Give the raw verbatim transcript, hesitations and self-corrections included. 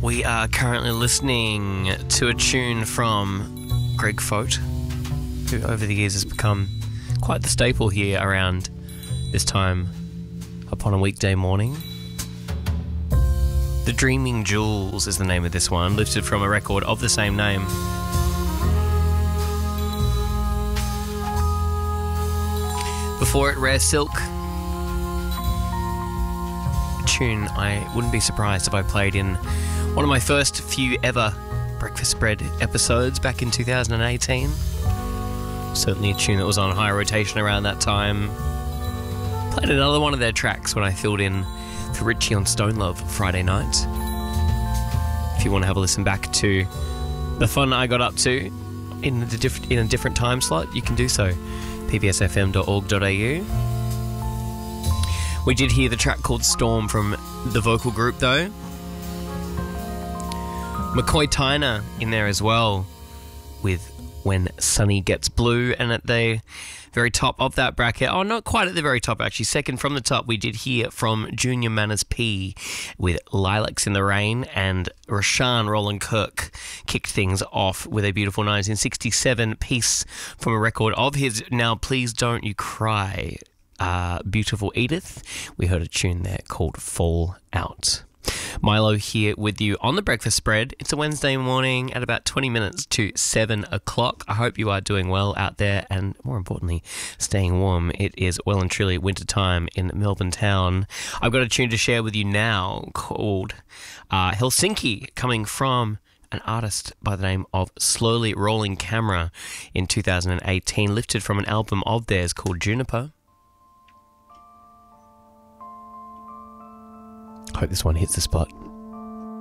We are currently listening to a tune from Greg Fote, who over the years has become quite the staple here around this time upon a weekday morning. The Dreaming Jewels is the name of this one, lifted from a record of the same name. Before it, Rare Silk. A tune I wouldn't be surprised if I played in one of my first few ever Breakfast Spread episodes back in two thousand eighteen. Certainly a tune that was on high rotation around that time. Played another one of their tracks when I filled in for Richie on Stone Love Friday night. If you want to have a listen back to the fun I got up to in, the diff- in a different time slot, you can do so. p b s f m dot org dot a u. We did hear the track called Storm from the vocal group though. McCoy Tyner in there as well with When Sunny Gets Blue, and at the very top of that bracket, oh not quite at the very top actually, second from the top, we did hear from Junior Manners P with Lilacs in the Rain, and Rashaan Roland Kirk kicked things off with a beautiful nineteen sixty-seven piece from a record of his, Now Please Don't You Cry, uh, Beautiful Edith. We heard a tune there called Fall Out. Milo here with you on the Breakfast Spread. It's a Wednesday morning at about twenty minutes to seven o'clock. I hope you are doing well out there and, more importantly, staying warm. It is well and truly winter time in Melbourne town. I've got a tune to share with you now called uh, Helsinki, coming from an artist by the name of Slowly Rolling Camera in two thousand eighteen, lifted from an album of theirs called Juniper. Hope this one hits the spot.